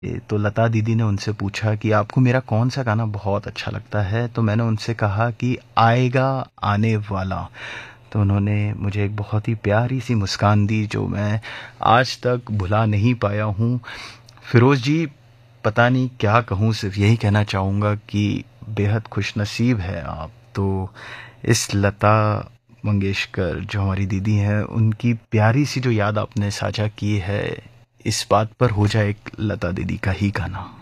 तो लता दीदी ने उनसे पूछा कि आपको मेरा कौन-सा गाना बहुत अच्छा लगता है? तो मैंने उनसे कहा कि आएगा आने वाला। तो उन्होंने मुझे एक बहुत ही प्यारी-सी मुस्कान दी जो मैं आज तक भुला नहीं पाया हूँ। फ़िरोज़ जी, पता नहीं क्या कहूँ, सिर्फ़ यही कहना चाहूँगा कि बेहद खुशनसीब हैं आप। तो इस लता मंगेशकर जो हमारी दीदी हैं, उनकी प्यारी-सी जो याद आपने साझा की है, इस बात पर हो जाए एक लता दीदी का ही गाना।